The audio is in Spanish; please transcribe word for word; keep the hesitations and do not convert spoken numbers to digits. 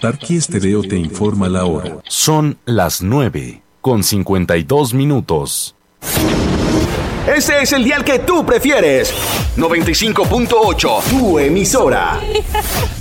Tarqui Estéreo te informa la hora. Son las nueve con cincuenta y dos minutos. Ese es el dial que tú prefieres. noventa y cinco punto ocho, tu emisora.